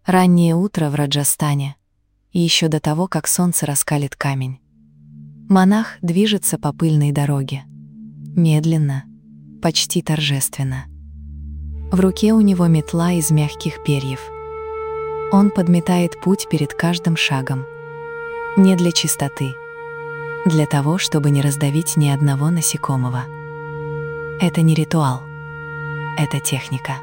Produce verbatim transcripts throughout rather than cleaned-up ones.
Раннее утро в Раджастане, и еще до того, как солнце раскалит камень. Монах движется по пыльной дороге. Медленно, почти торжественно. В руке у него метла из мягких перьев. Он подметает путь перед каждым шагом. Не для чистоты, для того, чтобы не раздавить ни одного насекомого. Это не ритуал, это техника.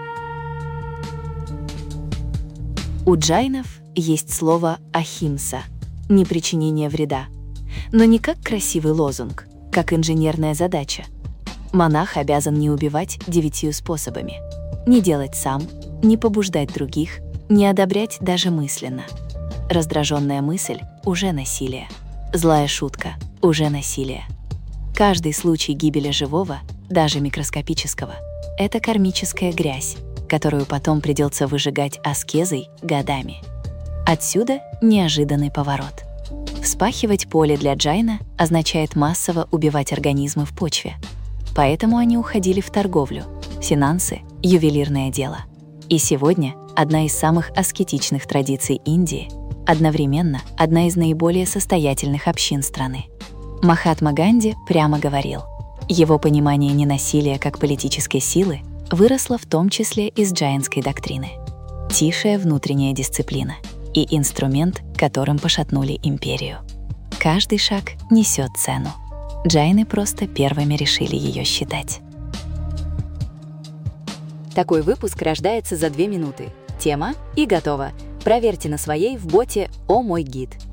У джайнов есть слово «ахимса» — непричинение вреда, но не как красивый лозунг, как инженерная задача. Монах обязан не убивать девятью способами, не делать сам, не побуждать других, не одобрять даже мысленно. Раздраженная мысль — уже насилие. Злая шутка — уже насилие. Каждый случай гибели живого, даже микроскопического, — это кармическая грязь, которую потом придется выжигать аскезой годами. Отсюда неожиданный поворот. Вспахивать поле для джайна означает массово убивать организмы в почве. Поэтому они уходили в торговлю, финансы, ювелирное дело. И сегодня одна из самых аскетичных традиций Индии, одновременно одна из наиболее состоятельных общин страны. Махатма Ганди прямо говорил, его понимание ненасилия как политической силы выросло в том числе из джайнской доктрины. Тишая внутренняя дисциплина и инструмент, которым пошатнули империю. Каждый шаг несет цену. Джайны просто первыми решили ее считать. Такой выпуск рождается за две минуты. Тема и готово. Проверьте на своей в боте «О мой гид».